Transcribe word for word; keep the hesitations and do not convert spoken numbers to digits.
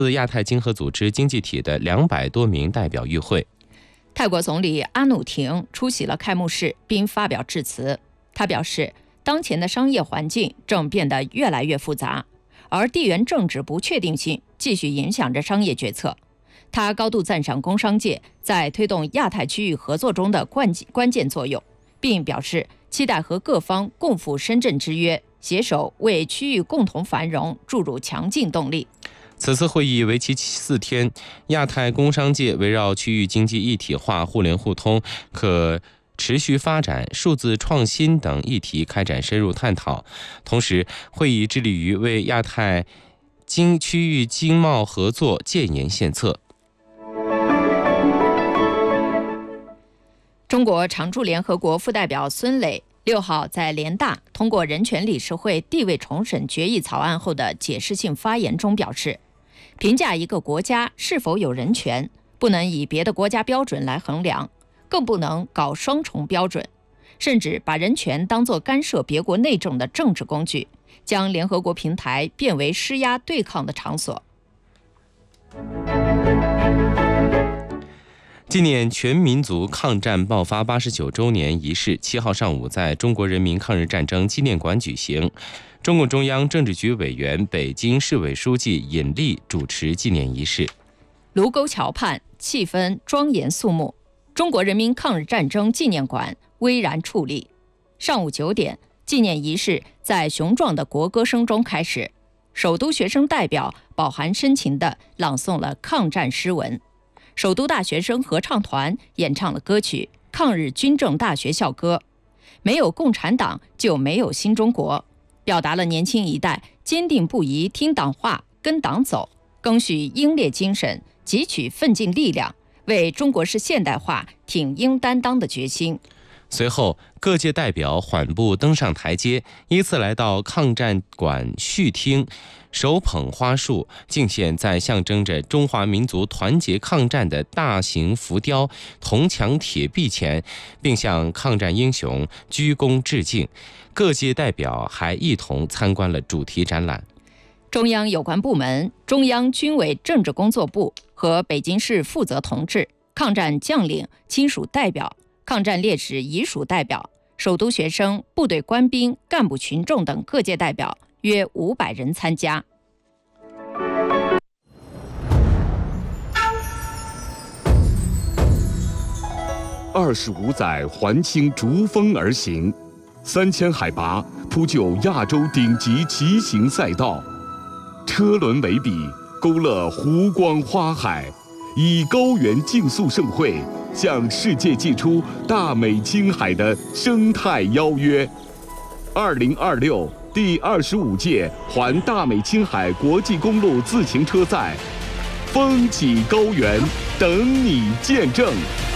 自亚太经合组织经济体的两百多名代表与会。 泰国总理阿努廷出席了开幕式，并发表致辞。他表示，当前的商业环境正变得越来越复杂，而地缘政治不确定性继续影响着商业决策。他高度赞赏工商界在推动亚太区域合作中的关关键作用，并表示期待和各方共赴深圳之约，携手为区域共同繁荣注入强劲动力。 此次会议为期四天，亚太工商界围绕区域经济一体化、互联互通、可持续发展、数字创新等议题开展深入探讨。同时，会议致力于为亚太经区域经贸合作建言献策。 中国常驻联合国副代表孙磊六号在联大通过人权理事会地位重审决议草案后的解释性发言中表示，评价一个国家是否有人权，不能以别的国家标准来衡量，更不能搞双重标准，甚至把人权当作干涉别国内政的政治工具，将联合国平台变为施压对抗的场所。 纪念全民族抗战爆发八十九周年仪式，七号上午在中国人民抗日战争纪念馆举行。中共中央政治局委员、北京市委书记尹力主持纪念仪式。 卢沟桥畔气氛庄严肃穆，中国人民抗日战争纪念馆巍然矗立。上午九点，纪念仪式在雄壮的国歌声中开始，首都学生代表饱含深情地朗诵了抗战诗文。首都大学生合唱团演唱了歌曲《抗日军政大学校歌》，没有共产党就没有新中国，表达了年轻一代坚定不移听党话、跟党走，赓续英烈精神、汲取奋进力量，为中国式现代化挺应担当的决心。 随后，各界代表缓步登上台阶，依次来到抗战馆序厅，手捧花束，敬献在象征着中华民族团结抗战的大型浮雕铜墙铁壁前，并向抗战英雄鞠躬致敬。各界代表还一同参观了主题展览。 中央有关部门、中央军委政治工作部和北京市负责同志、抗战将领亲属代表、抗战烈士遗属代表、首都学生、部队官兵、干部群众等各界代表约五百人参加。 二十五载环青逐风而行，三千海拔铺就亚洲顶级骑行赛道，车轮为笔，勾勒湖光花海，以高原竞速盛会向世界寄出大美青海的生态邀约。二零二六第二十五届环大美青海国际公路自行车赛，风起高原，等你见证。